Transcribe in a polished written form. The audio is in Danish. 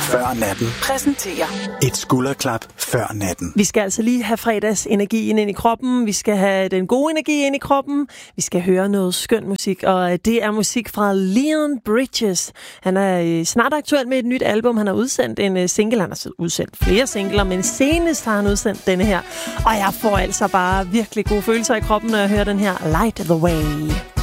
før natten præsenterer et skulderklap før natten. Vi skal altså lige have fredagsenergien ind i kroppen. Vi skal have den gode energi ind i kroppen. Vi skal høre noget skøn musik, og det er musik fra Leon Bridges. Han er snart aktuel med et nyt album. Han har udsendt en single. Han har udsendt flere singler, men senest har han udsendt denne her. Og jeg får altså bare virkelig gode følelser i kroppen, når jeg hører den her Light the Way.